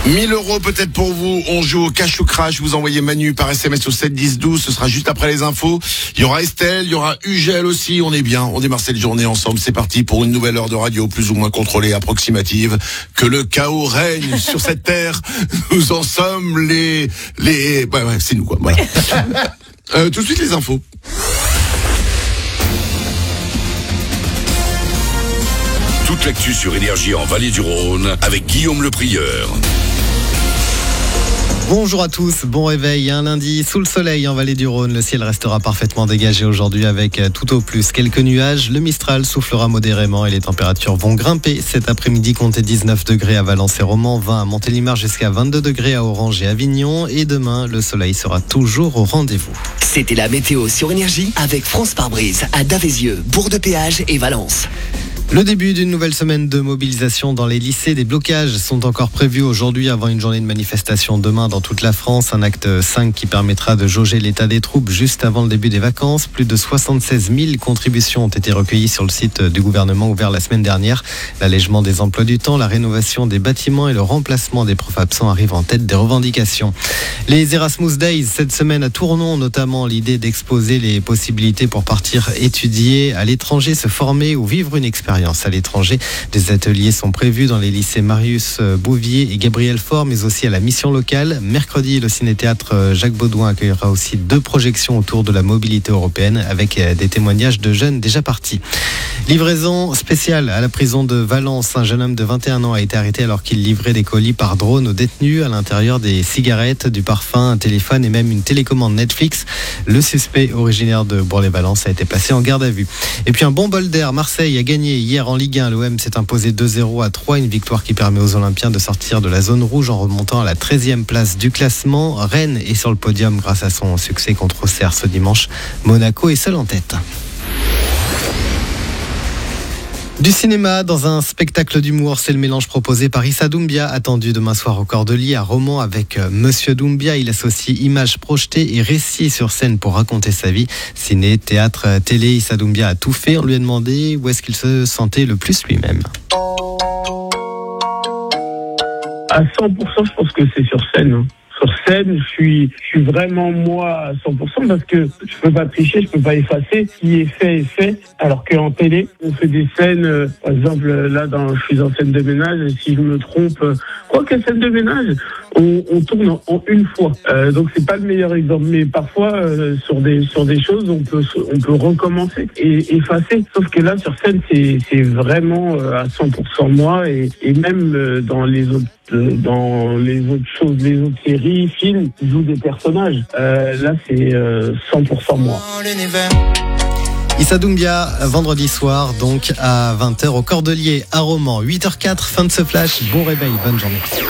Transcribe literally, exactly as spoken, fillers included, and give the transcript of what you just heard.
mille euros peut-être pour vous. On joue au cash ou crash. Vous envoyez Manu par S M S au sept dix douze. Ce sera juste après les infos. Il y aura Estelle, il y aura Ugel aussi. On est bien. On démarre cette journée ensemble. C'est parti pour une nouvelle heure de radio plus ou moins contrôlée, approximative. Que le chaos règne sur cette terre. Nous en sommes les... les... Ouais, ouais, c'est nous quoi. Voilà. euh, tout de suite les infos. Toute l'actu sur Énergie en Vallée du Rhône avec Guillaume Le Prieur. Bonjour à tous, bon réveil, un lundi sous le soleil en Vallée du Rhône. Le ciel restera parfaitement dégagé aujourd'hui avec tout au plus quelques nuages. Le Mistral soufflera modérément et les températures vont grimper. Cet après-midi, comptez dix-neuf degrés à Valence et Romans, vingt à Montélimar jusqu'à vingt-deux degrés à Orange et Avignon. Et demain, le soleil sera toujours au rendez-vous. C'était la météo sur Énergie avec France Pare-Brise à Davézieux, Bourg-de-Péage et Valence. Le début d'une nouvelle semaine de mobilisation dans les lycées. Des blocages sont encore prévus aujourd'hui avant une journée de manifestation demain dans toute la France. Un acte cinq qui permettra de jauger l'état des troupes juste avant le début des vacances. Plus de soixante-seize mille contributions ont été recueillies sur le site du gouvernement ouvert la semaine dernière. L'allègement des emplois du temps, la rénovation des bâtiments et le remplacement des profs absents arrivent en tête des revendications. Les Erasmus Days, cette semaine à Tournon notamment, l'idée d'exposer les possibilités pour partir étudier à l'étranger, se former ou vivre une expérience à l'étranger. Des ateliers sont prévus dans les lycées Marius Bouvier et Gabriel Faure, mais aussi à la mission locale. Mercredi, le ciné-théâtre Jacques Baudouin accueillera aussi deux projections autour de la mobilité européenne avec des témoignages de jeunes déjà partis. Livraison spéciale à la prison de Valence. Un jeune homme de vingt et un ans a été arrêté alors qu'il livrait des colis par drone aux détenus. À l'intérieur, des cigarettes, du parfum, un téléphone et même une télécommande Netflix. Le suspect originaire de Bourg-les-Valence a été placé en garde à vue. Et puis un bon bol d'air. Marseille a gagné hier en Ligue un. L'O M s'est imposé deux zéro à Troyes. Une victoire qui permet aux Olympiens de sortir de la zone rouge en remontant à la treizième place du classement. Rennes est sur le podium grâce à son succès contre Auxerre ce dimanche. Monaco est seul en tête. Du cinéma dans un spectacle d'humour, c'est le mélange proposé par Issa Doumbia, attendu demain soir au Cordelier à Romans avec Monsieur Doumbia. Il associe images projetées et récits sur scène pour raconter sa vie. Ciné, théâtre, télé, Issa Doumbia a tout fait. On lui a demandé où est-ce qu'il se sentait le plus lui-même. À cent pour cent, je pense que c'est sur scène. Sur scène, je suis, je suis vraiment moi à cent pour cent parce que je peux pas tricher, je peux pas effacer. Ce qui est fait est fait. Alors qu'en télé, on fait des scènes, euh, par exemple, là, dans, je suis en scène de ménage, et si je me trompe, euh, quoi que scène de ménage, on, on tourne en, en une fois. Euh, donc c'est pas le meilleur exemple, mais parfois euh, sur des sur des choses, on peut on peut recommencer et effacer. Sauf que là, sur scène, c'est c'est vraiment euh, à cent pour cent moi et, et même euh, dans les autres dans les autres choses, les autres séries, films, je joue des personnages. Euh, là, c'est euh, cent pour cent moi. Issa Doumbia, vendredi soir, donc à vingt heures au Cordelier à Romans. huit heures zéro quatre, fin de ce flash. Bon réveil, bonne journée.